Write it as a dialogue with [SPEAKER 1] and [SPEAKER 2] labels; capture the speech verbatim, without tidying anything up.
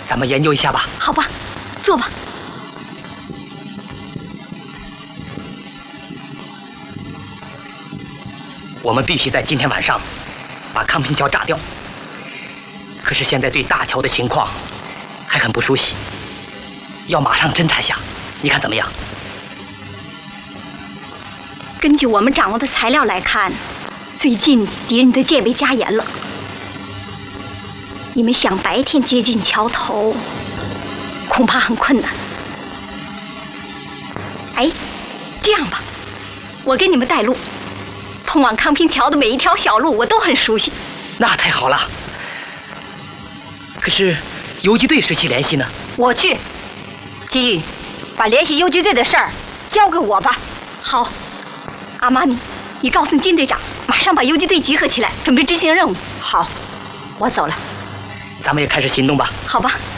[SPEAKER 1] 咱们研究一下吧。
[SPEAKER 2] 好吧，坐吧。
[SPEAKER 1] 我们必须在今天晚上把康平桥炸掉。可是现在对大桥的情况还很不熟悉，要马上侦查下，你看怎么样？
[SPEAKER 2] 根据我们掌握的材料来看，最近敌人的戒备加严了。你们想白天接近桥头，恐怕很困难。哎，这样吧，我给你们带路，通往康平桥的每一条小路我都很熟悉。
[SPEAKER 1] 那太好了。可是游击队谁去联系呢？
[SPEAKER 3] 我去。金玉，把联系游击队的事儿交给我吧。
[SPEAKER 2] 好。阿玛尼，你告诉金队长，马上把游击队集合起来，准备执行任务。
[SPEAKER 3] 好，我走了。
[SPEAKER 1] 咱们也开始行动吧。
[SPEAKER 2] 好吧。